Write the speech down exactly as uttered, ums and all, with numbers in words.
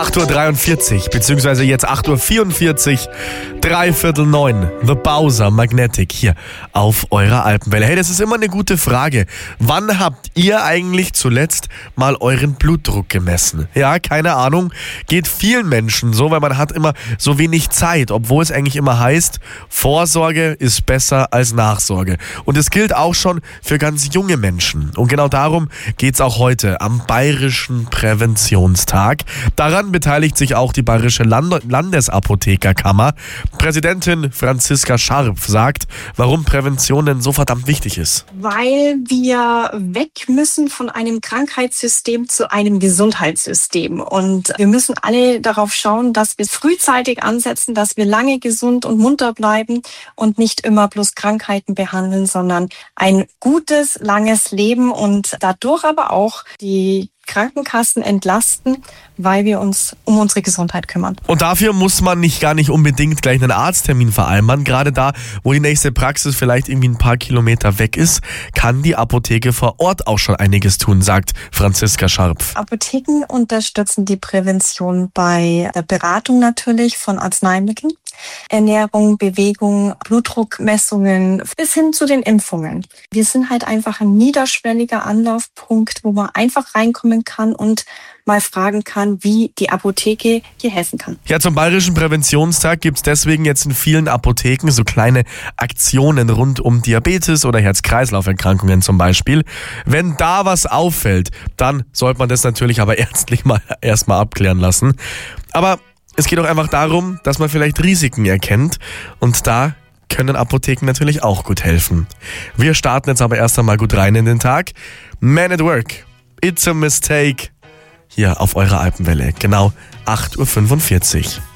acht Uhr dreiundvierzig, beziehungsweise jetzt acht Uhr vierundvierzig, dreiviertel neun. The Bowser Magnetic hier auf eurer Alpenwelle. Hey, das ist immer eine gute Frage. Wann habt ihr eigentlich zuletzt mal euren Blutdruck gemessen? Ja, keine Ahnung. Geht vielen Menschen so, weil man hat immer so wenig Zeit, obwohl es eigentlich immer heißt, Vorsorge ist besser als Nachsorge. Und es gilt auch schon für ganz junge Menschen. Und genau darum geht es auch heute am Bayerischen Präventionstag. Daran beteiligt sich auch die Bayerische Land- Landesapothekerkammer. Präsidentin Franziska Scharpf sagt, warum Prävention denn so verdammt wichtig ist. Weil wir weg müssen von einem Krankheitssystem zu einem Gesundheitssystem. Und wir müssen alle darauf schauen, dass wir frühzeitig ansetzen, dass wir lange gesund und munter bleiben und nicht immer bloß Krankheiten behandeln, sondern ein gutes, langes Leben und dadurch aber auch die Krankenkassen entlasten, weil wir uns um unsere Gesundheit kümmern. Und dafür muss man nicht gar nicht unbedingt gleich einen Arzttermin vereinbaren. Gerade da, wo die nächste Praxis vielleicht irgendwie ein paar Kilometer weg ist, kann die Apotheke vor Ort auch schon einiges tun, sagt Franziska Scharpf. Apotheken unterstützen die Prävention bei der Beratung natürlich von Arzneimitteln, Ernährung, Bewegung, Blutdruckmessungen bis hin zu den Impfungen. Wir sind halt einfach ein niederschwelliger Anlaufpunkt, wo man einfach reinkommen kann und mal fragen kann, wie die Apotheke hier helfen kann. Ja, zum Bayerischen Präventionstag gibt es deswegen jetzt in vielen Apotheken so kleine Aktionen rund um Diabetes oder Herz-Kreislauf-Erkrankungen zum Beispiel. Wenn da was auffällt, dann sollte man das natürlich aber ärztlich mal erstmal abklären lassen. Aber es geht auch einfach darum, dass man vielleicht Risiken erkennt und da können Apotheken natürlich auch gut helfen. Wir starten jetzt aber erst einmal gut rein in den Tag. Man at Work, It's a Mistake. Hier auf eurer Alpenwelle, genau acht Uhr fünfundvierzig.